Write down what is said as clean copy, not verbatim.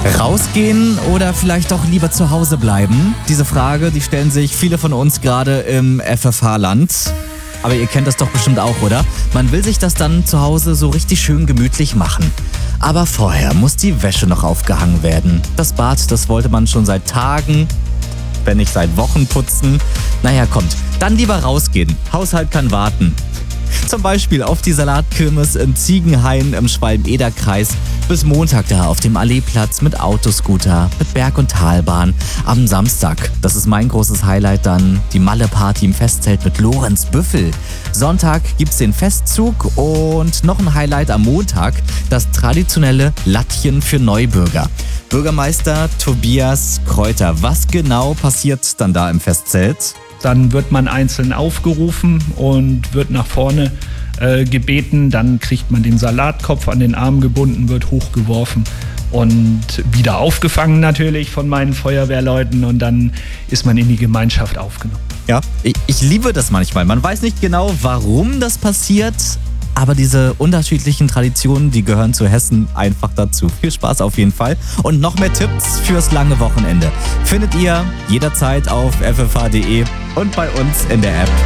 Rausgehen oder vielleicht doch lieber zu Hause bleiben? Diese Frage, die stellen sich viele von uns gerade im FFH-Land. Aber ihr kennt das doch bestimmt auch, oder? Man will sich das dann zu Hause so richtig schön gemütlich machen. Aber vorher muss die Wäsche noch aufgehangen werden. Das Bad, das wollte man schon seit Tagen, wenn nicht seit Wochen putzen. Naja, kommt, dann lieber rausgehen. Haushalt kann warten. Zum Beispiel auf die Salatkirmes in Ziegenhain im Schwalm-Eder-Kreis. Bis Montag da auf dem Alleeplatz mit Autoscooter, mit Berg- und Talbahn. Am Samstag, das ist mein großes Highlight dann, die Malle-Party im Festzelt mit Lorenz Büffel. Sonntag gibt's den Festzug und noch ein Highlight am Montag, das traditionelle Lattchen für Neubürger. Bürgermeister Tobias Kräuter, was genau passiert dann da im Festzelt? Dann wird man einzeln aufgerufen und wird nach vorne gebeten. Dann kriegt man den Salatkopf an den Arm gebunden, wird hochgeworfen und wieder aufgefangen natürlich von meinen Feuerwehrleuten. Und dann ist man in die Gemeinschaft aufgenommen. Ja, ich liebe das manchmal. Man weiß nicht genau, warum das passiert. Aber diese unterschiedlichen Traditionen, die gehören zu Hessen einfach dazu. Viel Spaß auf jeden Fall. Und noch mehr Tipps fürs lange Wochenende findet ihr jederzeit auf ffh.de und bei uns in der App.